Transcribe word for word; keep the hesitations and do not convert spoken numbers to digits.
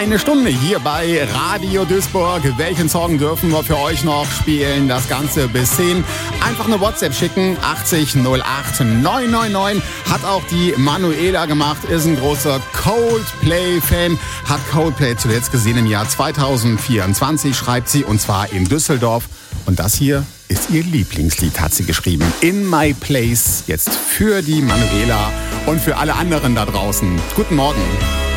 eine Stunde hier bei Radio Duisburg. Welchen Song dürfen wir für euch noch spielen? Das Ganze bis zehn. Einfach eine WhatsApp schicken. achtzig null acht neun neun neun. Hat auch die Manuela gemacht. Ist ein großer Coldplay-Fan. Hat Coldplay zuletzt gesehen im Jahr zweitausendvierundzwanzig, schreibt sie. Und zwar in Düsseldorf. Und das hier ist ihr Lieblingslied, hat sie geschrieben. In My Place. Jetzt für die Manuela und für alle anderen da draußen. Guten Morgen.